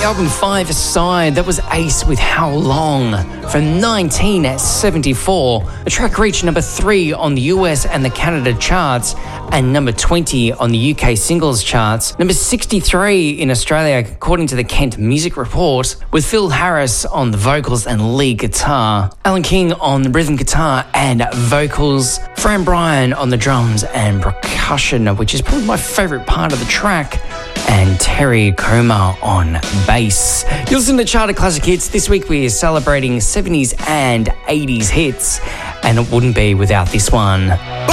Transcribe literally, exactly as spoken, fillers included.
album Five Aside, that was Ace with How Long from nineteen seventy-four. The track reached number three on the U S and the Canada charts and number twenty on the U K singles charts. Number sixty-three in Australia, according to the Kent Music Report, with Phil Harris on the vocals and lead guitar, Alan King on the rhythm guitar and vocals, Fran Bryan on the drums and percussion, which is probably my favourite part of the track, and Terry Coma on bass. You're listening to Charter Classic Hits. This week we're celebrating seventies and eighties hits, and it wouldn't be without this one.